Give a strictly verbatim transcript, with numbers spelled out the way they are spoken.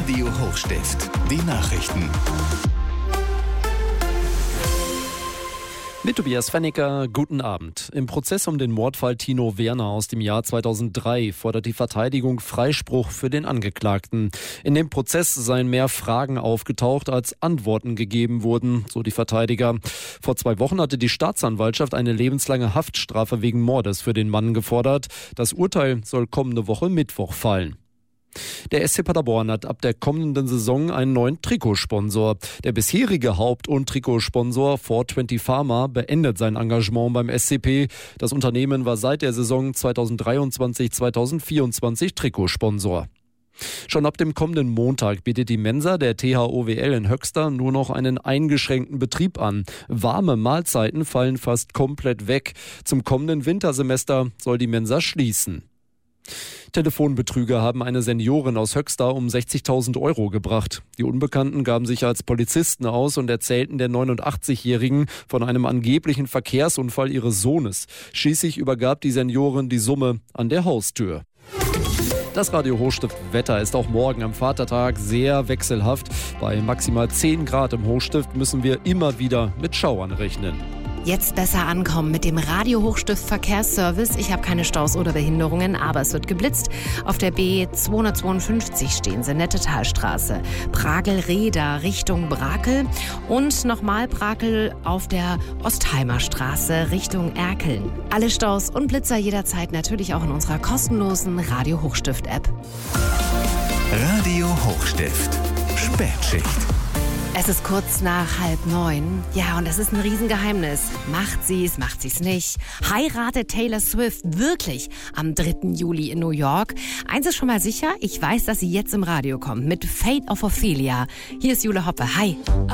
Radio Hochstift. Die Nachrichten. Mit Tobias Fennicker, guten Abend. Im Prozess um den Mordfall Tino Werner aus dem Jahr zweitausenddrei fordert die Verteidigung Freispruch für den Angeklagten. In dem Prozess seien mehr Fragen aufgetaucht, als Antworten gegeben wurden, so die Verteidiger. Vor zwei Wochen hatte die Staatsanwaltschaft eine lebenslange Haftstrafe wegen Mordes für den Mann gefordert. Das Urteil soll kommende Woche Mittwoch fallen. Der S C Paderborn hat ab der kommenden Saison einen neuen Trikotsponsor. Der bisherige Haupt- und Trikotsponsor four twenty Pharma beendet sein Engagement beim S C P. Das Unternehmen war seit der Saison zweitausenddreiundzwanzig zweitausendvierundzwanzig Trikotsponsor. Schon ab dem kommenden Montag bietet die Mensa der T H O W L in Höxter nur noch einen eingeschränkten Betrieb an. Warme Mahlzeiten fallen fast komplett weg. Zum kommenden Wintersemester soll die Mensa schließen. Telefonbetrüger haben eine Seniorin aus Höxter um sechzigtausend Euro gebracht. Die Unbekannten gaben sich als Polizisten aus und erzählten der neunundachtzigjährigen von einem angeblichen Verkehrsunfall ihres Sohnes. Schließlich übergab die Seniorin die Summe an der Haustür. Das Radio Hochstift Wetter ist auch morgen am Vatertag sehr wechselhaft. Bei maximal zehn Grad im Hochstift müssen wir immer wieder mit Schauern rechnen. Jetzt besser ankommen mit dem Radio Hochstift Verkehrsservice. Ich habe keine Staus oder Behinderungen, aber es wird geblitzt. Auf der B zweihundertzweiundfünfzig stehen Sie, Nettetalstraße, Brakel-Reda Richtung Brakel und nochmal Brakel auf der Ostheimer Straße Richtung Erkeln. Alle Staus und Blitzer jederzeit natürlich auch in unserer kostenlosen Radio Hochstift App. Radio Hochstift. Spätschicht. Es ist kurz nach halb neun. Ja, und das ist ein Riesengeheimnis. Macht sie's, macht sie's nicht? Heiratet Taylor Swift wirklich am dritten Juli in New York? Eins ist schon mal sicher, ich weiß, dass sie jetzt im Radio kommt mit Fate of Ophelia. Hier ist Jule Hoppe. Hi.